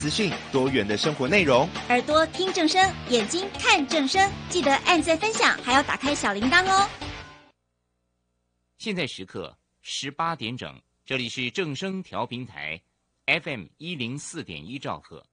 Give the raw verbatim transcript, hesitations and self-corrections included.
资讯，多元的生活内容。 耳朵听正声，眼睛看正声，记得按赞分享，还要打开小铃铛哦。 现在时刻十八点整，这里是正声调频台 F M 一零四点一兆赫。